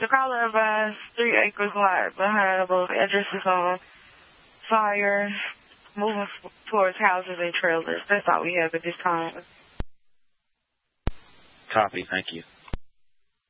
The caller advised 3 acres lot behind both addresses on fire, moving towards houses and trailers. That's all we have at this time. Copy. Thank you.